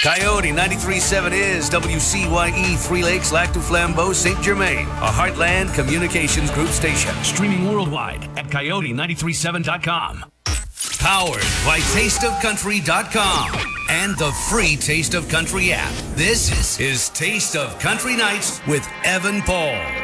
Coyote 93.7 is WCYE 3 Lakes, Lac du Flambeau, St. Germain, a Heartland Communications Group station. Streaming worldwide at coyote937.com. Powered by tasteofcountry.com and the free Taste of Country app. This is Taste of Country Nights with Evan Paul.